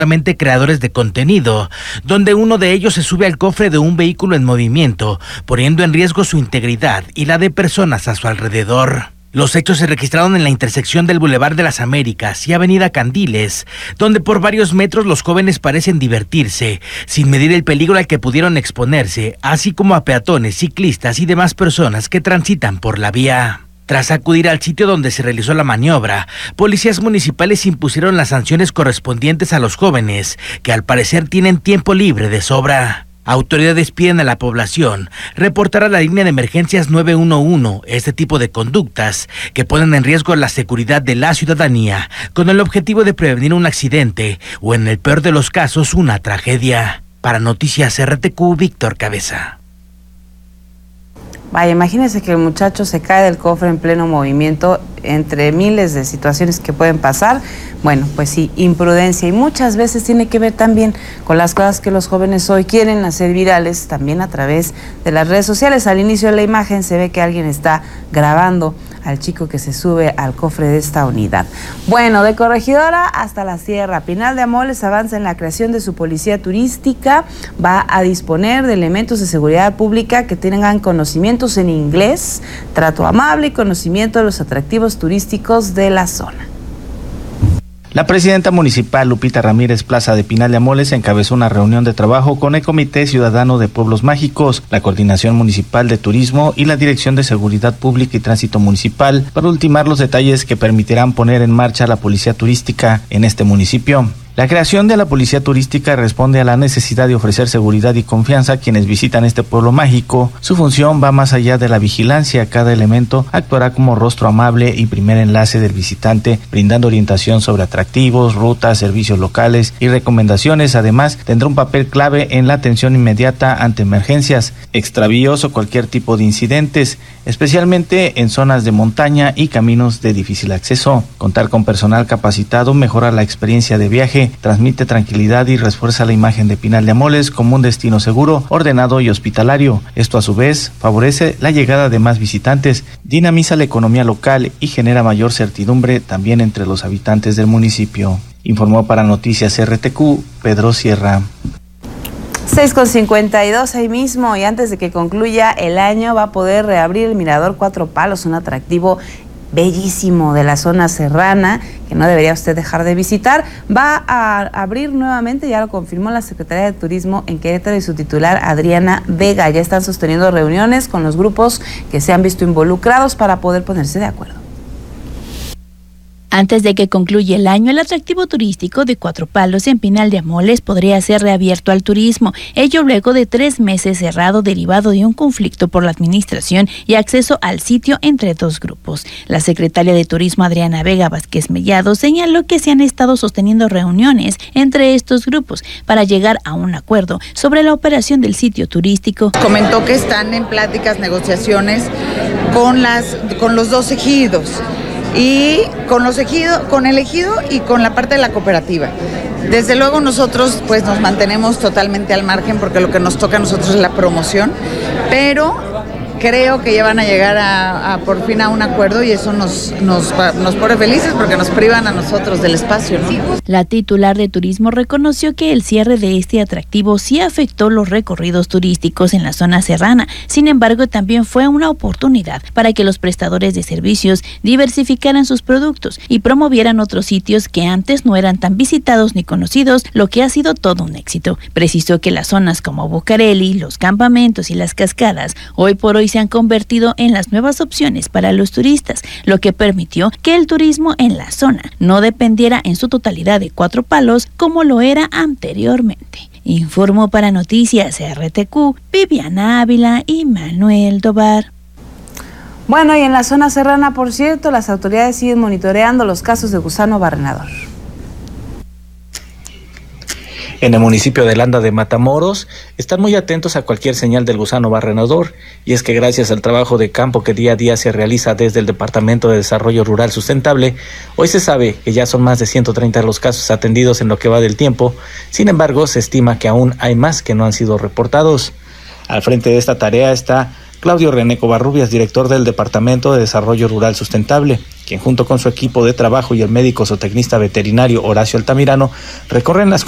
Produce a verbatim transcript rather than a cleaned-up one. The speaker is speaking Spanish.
creadores de contenido, donde uno de ellos se sube al cofre de un vehículo en movimiento, poniendo en riesgo su integridad y la de personas a su alrededor. Los hechos se registraron en la intersección del Boulevard de las Américas y Avenida Candiles, donde por varios metros los jóvenes parecen divertirse, sin medir el peligro al que pudieron exponerse, así como a peatones, ciclistas y demás personas que transitan por la vía. Tras acudir al sitio donde se realizó la maniobra, policías municipales impusieron las sanciones correspondientes a los jóvenes, que al parecer tienen tiempo libre de sobra. Autoridades piden a la población reportar a la línea de emergencias nueve uno uno este tipo de conductas que ponen en riesgo la seguridad de la ciudadanía, con el objetivo de prevenir un accidente o, en el peor de los casos, una tragedia. Para Noticias R T Q, Víctor Cabeza. Vaya, imagínense que el muchacho se cae del cofre en pleno movimiento, entre miles de situaciones que pueden pasar. Bueno, pues sí, imprudencia, y muchas veces tiene que ver también con las cosas que los jóvenes hoy quieren hacer virales, también a través de las redes sociales. Al inicio de la imagen se ve que alguien está grabando al chico que se sube al cofre de esta unidad. Bueno, de Corregidora hasta la Sierra, Pinal de Amoles avanza en la creación de su policía turística. Va a disponer de elementos de seguridad pública que tengan conocimientos en inglés, trato amable y conocimiento de los atractivos turísticos de la zona. La presidenta municipal Lupita Ramírez Plaza de Pinal de Amoles encabezó una reunión de trabajo con el Comité Ciudadano de Pueblos Mágicos, la Coordinación Municipal de Turismo y la Dirección de Seguridad Pública y Tránsito Municipal para ultimar los detalles que permitirán poner en marcha la policía turística en este municipio. La creación de la policía turística responde a la necesidad de ofrecer seguridad y confianza a quienes visitan este pueblo mágico. Su función va más allá de la vigilancia. Cada elemento actuará como rostro amable y primer enlace del visitante, brindando orientación sobre atractivos, rutas, servicios locales y recomendaciones. Además, tendrá un papel clave en la atención inmediata ante emergencias, extravíos o cualquier tipo de incidentes, especialmente en zonas de montaña y caminos de difícil acceso. Contar con personal capacitado mejora la experiencia de viaje, transmite tranquilidad y refuerza la imagen de Pinal de Amoles como un destino seguro, ordenado y hospitalario. Esto a su vez favorece la llegada de más visitantes, dinamiza la economía local y genera mayor certidumbre también entre los habitantes del municipio. Informó para Noticias R T Q, Pedro Sierra. seis con cincuenta y dos ahí mismo, y antes de que concluya el año va a poder reabrir el Mirador Cuatro Palos, un atractivo bellísimo de la zona serrana que no debería usted dejar de visitar. Va a abrir nuevamente, ya lo confirmó la Secretaría de Turismo en Querétaro y su titular Adriana Vega. Ya están sosteniendo reuniones con los grupos que se han visto involucrados para poder ponerse de acuerdo. Antes de que concluya el año, el atractivo turístico de Cuatro Palos en Pinal de Amoles podría ser reabierto al turismo, ello luego de tres meses cerrado derivado de un conflicto por la administración y acceso al sitio entre dos grupos. La secretaria de Turismo Adriana Vega Vázquez Mellado señaló que se han estado sosteniendo reuniones entre estos grupos para llegar a un acuerdo sobre la operación del sitio turístico. Comentó que están en pláticas, negociaciones con, las, con los dos ejidos. Y con los ejidos, con el ejido y con la parte de la cooperativa. Desde luego nosotros pues nos mantenemos totalmente al margen porque lo que nos toca a nosotros es la promoción, pero creo que ya van a llegar a, a por fin a un acuerdo y eso nos, nos, nos pone felices porque nos privan a nosotros del espacio, ¿no? La titular de Turismo reconoció que el cierre de este atractivo sí afectó los recorridos turísticos en la zona serrana. Sin embargo, también fue una oportunidad para que los prestadores de servicios diversificaran sus productos y promovieran otros sitios que antes no eran tan visitados ni conocidos, lo que ha sido todo un éxito. Precisó que las zonas como Bucareli, los campamentos y las cascadas hoy por hoy se han convertido en las nuevas opciones para los turistas, lo que permitió que el turismo en la zona no dependiera en su totalidad de Cuatro Palos como lo era anteriormente. Informó para Noticias R T Q, Viviana Ávila y Manuel Dobar. Bueno, y en la zona serrana, por cierto, las autoridades siguen monitoreando los casos de gusano barrenador. En el municipio de Landa de Matamoros están muy atentos a cualquier señal del gusano barrenador, y es que gracias al trabajo de campo que día a día se realiza desde el Departamento de Desarrollo Rural Sustentable, hoy se sabe que ya son más de ciento treinta los casos atendidos en lo que va del tiempo. Sin embargo, se estima que aún hay más que no han sido reportados. Al frente de esta tarea está Claudio René Covarrubias, director del Departamento de Desarrollo Rural Sustentable, quien junto con su equipo de trabajo y el médico zootecnista veterinario Horacio Altamirano recorren las